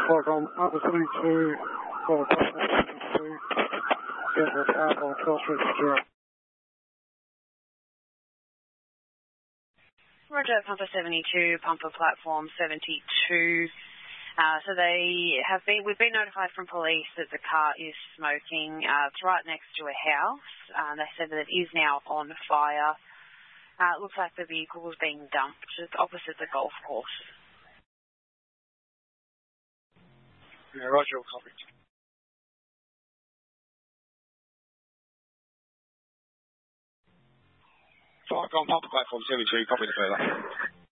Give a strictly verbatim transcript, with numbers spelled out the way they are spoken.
Qualcomm Alpha seventy-two, Qualcomm Alpha seventy-two, Denver Alpha, Telstra zero. Roger, Pumper seventy-two, Pumper Platform seventy-two. Uh, so they have been, we've been notified from police that the car is smoking. Uh, it's right next to a house. Uh, they said that it is now on fire. Uh, it looks like the vehicle was being dumped just opposite the golf course. Yeah, Roger, copy. Qualcomm Pumper Platform seventy-two, copy the further.